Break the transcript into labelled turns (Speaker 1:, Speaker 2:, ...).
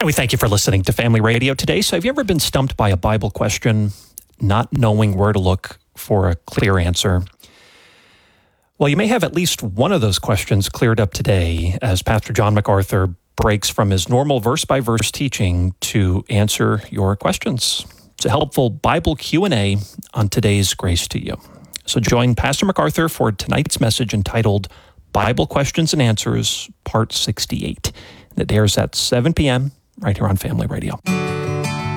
Speaker 1: And we thank you for listening to Family Radio today. So have you ever been stumped by a Bible question, not knowing where to look for a clear answer? Well, you may have at least one of those questions cleared up today as Pastor John MacArthur breaks from his normal verse-by-verse teaching to answer your questions. It's a helpful Bible Q&A on today's Grace to You. So join Pastor MacArthur for tonight's message entitled Bible Questions and Answers, Part 68. It airs at 7 p.m. right here on Family Radio.